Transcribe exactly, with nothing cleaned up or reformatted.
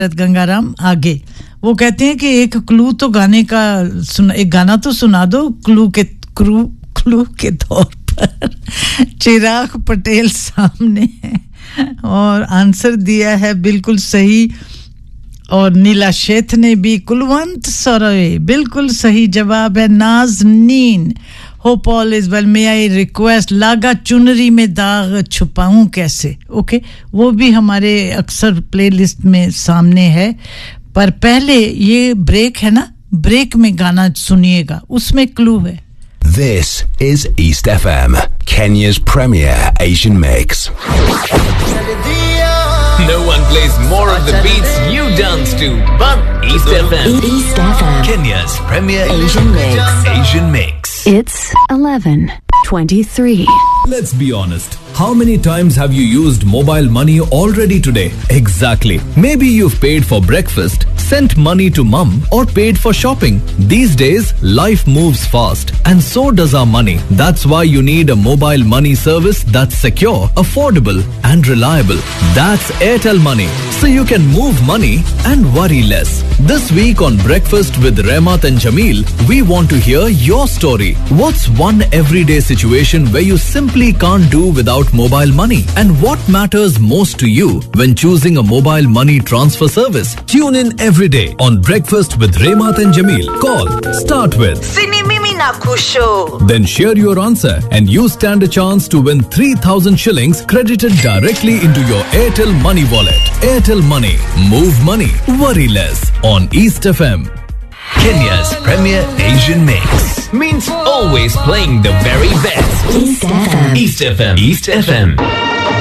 गंगाराम आगे वो कहते हैं कि एक क्लू तो गाने का सुन एक गाना तो सुना दो क्लू के क्लू क्लू के तौर पर चिराग पटेल सामने है और आंसर दिया है बिल्कुल सही और नीला शेठ ने भी कुलवंत सरोए बिल्कुल सही जवाब है Nazneen hope all is well may I request लागा चुनरी में दाग छुपाऊं कैसे ओके okay? वो भी हमारे अक्सर प्लेलिस्ट में सामने है पर पहले ये ब्रेक है ना ब्रेक में गाना सुनिएगा उसमें क्लू है This is East F M, Kenya's premier Asian mix. No one plays more of the beats you dance to but East F M. East F M, Kenya's premier Asian mix. Asian mix. It's eleven twenty-three. Let's be honest. How many times have you used mobile money already today? Exactly. Maybe you've paid for breakfast, sent money to mum, or paid for shopping. These days, life moves fast, and so does our money. That's why you need a mobile money service that's secure, affordable, and reliable. That's Airtel Money. So you can move money and worry less. This week on Breakfast with Remat and Jameel, we want to hear your story. What's one everyday situation where you simply can't do without mobile money? And what matters most to you when choosing a mobile money transfer service? Tune in every day on Breakfast with Remat and Jameel. Call, start with Sini Mimi Nakusho. Then share your answer and you stand a chance to win three thousand shillings credited directly into your Airtel Money wallet. Airtel Money. Move money. Worry less. On East F M. Kenya's premier Asian mix means always playing the very best. East F M. East F M. East F M.